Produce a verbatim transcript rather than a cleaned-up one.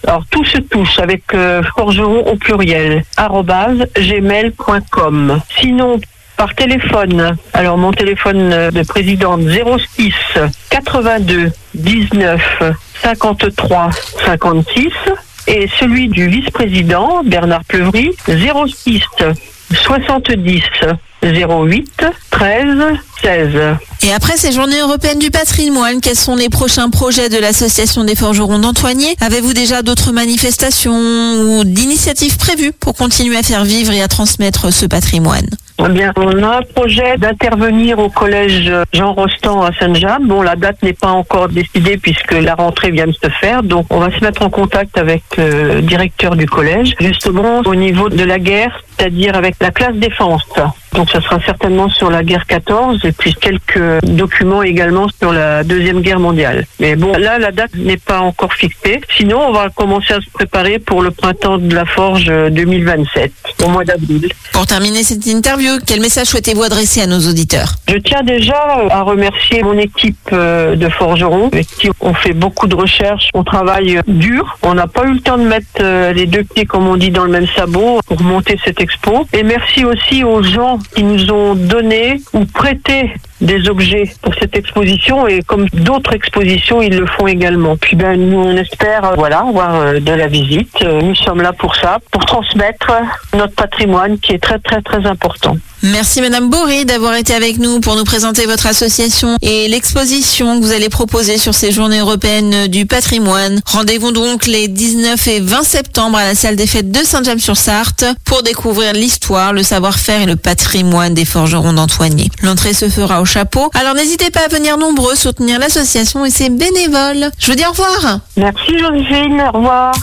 Alors tout se touche avec euh, forgeron au pluriel, arobase gmail point com. Sinon, par téléphone, alors mon téléphone de présidente zéro six quatre-vingt-deux dix-neuf cinquante-trois cinquante-six et celui du vice-président Bernard Pleuvry zéro six soixante-dix zéro huit treize seize. Et après ces journées européennes du patrimoine, quels sont les prochains projets de l'association des forgerons d'Antoigné? Avez-vous déjà d'autres manifestations ou d'initiatives prévues pour continuer à faire vivre et à transmettre ce patrimoine? Eh bien, on a un projet d'intervenir au collège Jean Rostand à Saint-James. Bon, la date n'est pas encore décidée puisque la rentrée vient de se faire. Donc, on va se mettre en contact avec le directeur du collège, justement au niveau de la guerre, c'est-à-dire avec la classe défense. Donc, ça sera certainement sur la guerre quatorze et puis quelques documents également sur la Deuxième Guerre mondiale. Mais bon, là, la date n'est pas encore fixée. Sinon, on va commencer à se préparer pour le printemps de la Forge deux mille vingt-sept, au mois d'avril. Pour terminer cette interview, quel message souhaitez-vous adresser à nos auditeurs? Je tiens déjà à remercier mon équipe de forgerons avec qui on fait beaucoup de recherches, on travaille dur. On n'a pas eu le temps de mettre les deux pieds, comme on dit, dans le même sabot pour monter cette expo. Et merci aussi aux gens qui nous ont donné ou prêté des objets pour cette exposition et comme d'autres expositions, ils le font également. Puis ben nous on espère euh, voilà avoir euh, de la visite. Euh, nous sommes là pour ça, pour transmettre notre patrimoine qui est très très très important. Merci Madame Bory d'avoir été avec nous pour nous présenter votre association et l'exposition que vous allez proposer sur ces journées européennes du patrimoine. Rendez-vous donc les dix-neuf et vingt septembre à la salle des fêtes de Saint-James-sur-Sarthe pour découvrir l'histoire, le savoir-faire et le patrimoine des forgerons d'Antoigné. L'entrée se fera au chapeau. Alors n'hésitez pas à venir nombreux soutenir l'association et ses bénévoles. Je vous dis au revoir. Merci Joséphine, au revoir.